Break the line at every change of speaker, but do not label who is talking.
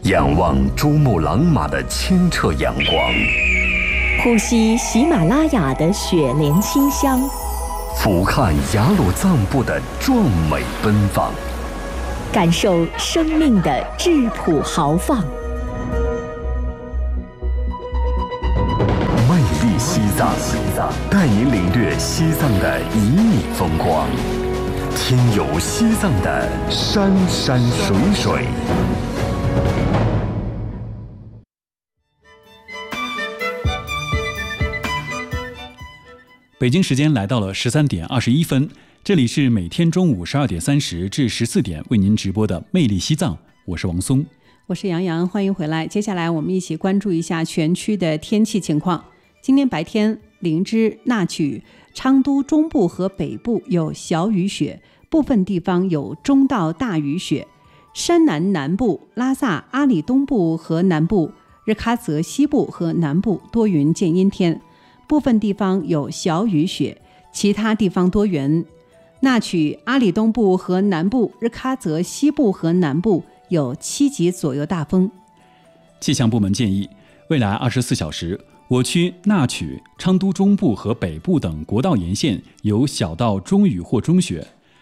仰望珠穆朗玛的清澈阳光，
呼吸喜马拉雅的雪莲清香，
俯瞰雅鲁藏布的壮美奔放，
感受生命的质朴豪放。
魅力西藏，带您领略西藏的旖旎风光，听游西藏的山山水水。
北京时间来到了13点21分，这里是每天中午12点30至14点为您直播的魅力西藏，我是王松，
我是杨洋，欢迎回来。接下来我们一起关注一下全区的天气情况。今天白天，林芝、纳曲、昌都中部和北部有小雨雪，部分地方有中到大雨雪。山南南部、拉萨、阿里东部和南部、日喀则西部和南部多云见阴天，部分地方有小雨雪，其他地方多云。纳曲、阿里东部和南部、日喀则西部和南部有7级左右大风。
气象部门建议，未来24小时，我区纳曲、昌都中部和北部等国道沿线有小到中雨或中雪，